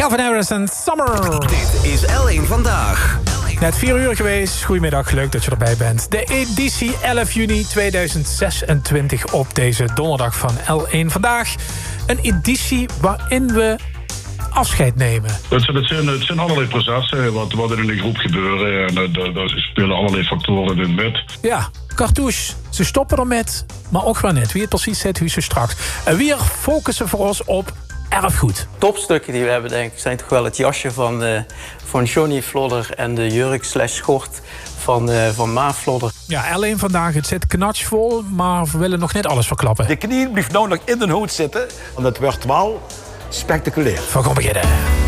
Calvin Harris en Summer. Dit is L1 Vandaag. Net 4 uur geweest. Goedemiddag, leuk dat je erbij bent. De editie 11 juni 2026 op deze donderdag van L1 Vandaag. Een editie waarin we afscheid nemen. Het zijn allerlei processen wat er in de groep gebeuren. En daar spelen allerlei factoren in met. Ja, Cartouche, ze stoppen ermet, maar ook wel net. Wie het precies zit, hoe ze straks. En weer focussen voor ons op erfgoed. Topstukken die we hebben, denk ik, zijn toch wel het jasje van Johnny Vlodder en de jurk/schort van Ma Vlodder. Ja, L1 Vandaag, het zit knatsvol, maar we willen nog net alles verklappen. De knie blijft nou nog in de hoed zitten, want het wordt wel spectaculair. We gaan beginnen.